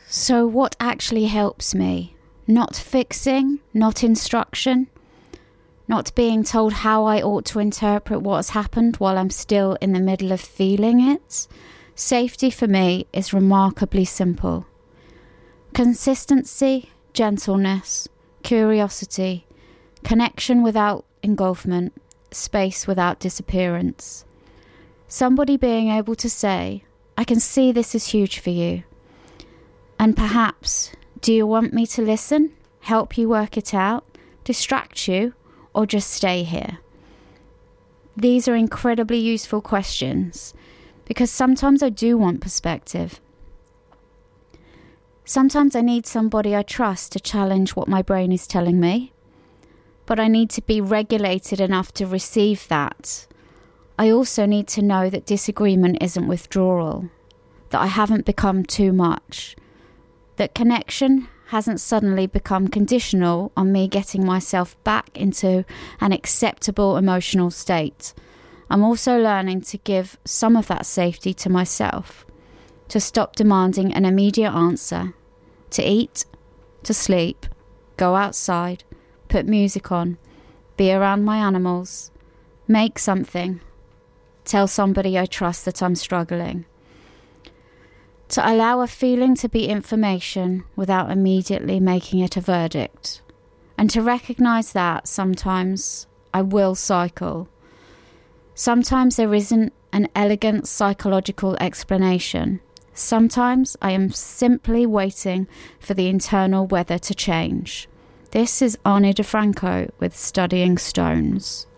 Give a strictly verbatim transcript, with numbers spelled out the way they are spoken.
So what actually helps me? Not fixing, not instruction, not being told how I ought to interpret what has happened while I'm still in the middle of feeling it. Safety for me is remarkably simple. Consistency, gentleness, curiosity, connection without engulfment, space without disappearance. Somebody being able to say, I can see this is huge for you. And perhaps, do you want me to listen, help you work it out, distract you, or just stay here? These are incredibly useful questions because sometimes I do want perspective. Sometimes I need somebody I trust to challenge what my brain is telling me, but I need to be regulated enough to receive that. I also need to know that disagreement isn't withdrawal, that I haven't become too much, that connection hasn't suddenly become conditional on me getting myself back into an acceptable emotional state. I'm also learning to give some of that safety to myself, to stop demanding an immediate answer, to eat, to sleep, go outside, put music on, be around my animals, make something, tell somebody I trust that I'm struggling. To allow a feeling to be information without immediately making it a verdict. And to recognise that sometimes I will cycle. Sometimes there isn't an elegant psychological explanation. Sometimes I am simply waiting for the internal weather to change. This is Ani DiFranco with Studying Stones.